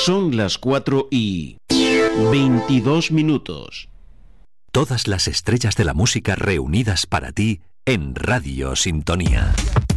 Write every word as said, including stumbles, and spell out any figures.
Son las cuatro y veintidós minutos. Todas las estrellas de la música reunidas para ti en Radio Sintonía.